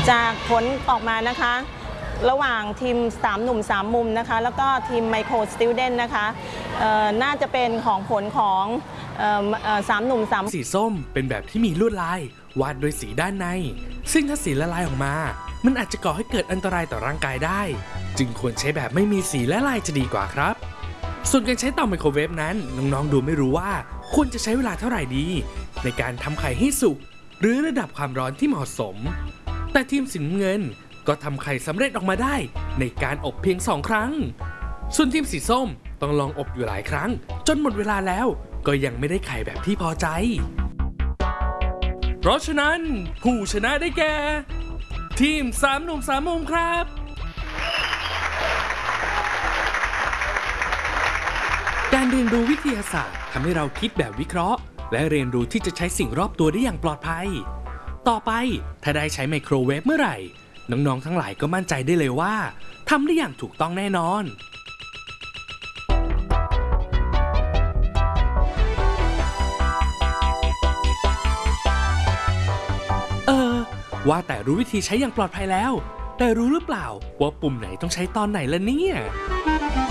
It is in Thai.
จากผลออกมานะคะระหว่างทีม3หนุ่ม3มุมนะคะแล้วก็ทีมไมโครสติวเดนนะคะน่าจะเป็นของผลของ3หนุ่ม3 สีส้มเป็นแบบที่มีลวดลายวาดโดยสีด้านในซึ่งถ้าสีละลายออกมามันอาจจะก่อให้เกิดอันตรายต่อร่างกายได้จึงควรใช้แบบไม่มีสีและลายจะดีกว่าครับส่วนการใช้เตาไมโครเวฟนั้นน้องๆดูไม่รู้ว่าควรจะใช้เวลาเท่าไหร่ดีในการทำไข่ให้สุกหรือระดับความร้อนที่เหมาะสมแต่ทีมสีน้ำเงินก็ทำไข่สำเร็จออกมาได้ในการอบเพียง2 ครั้งส่วนทีมสีส้มต้องลองอบอยู่หลายครั้งจนหมดเวลาแล้วก็ยังไม่ได้ไข่แบบที่พอใจเพราะฉะนั้นผู้ชนะได้แก่ทีม3หนุ่ม3มุมครับการเรียนรู้วิทยาศาสตร์ทำให้เราคิดแบบวิเคราะห์และเรียนรู้ที่จะใช้สิ่งรอบตัวได้อย่างปลอดภัยต่อไปถ้าได้ใช้ไมโครเวฟเมื่อไหร่น้องๆทั้งหลายก็มั่นใจได้เลยว่าทำได้อย่างถูกต้องแน่นอนว่าแต่รู้วิธีใช้อย่างปลอดภัยแล้วแต่รู้หรือเปล่าว่าปุ่มไหนต้องใช้ตอนไหนล่ะเนี่ย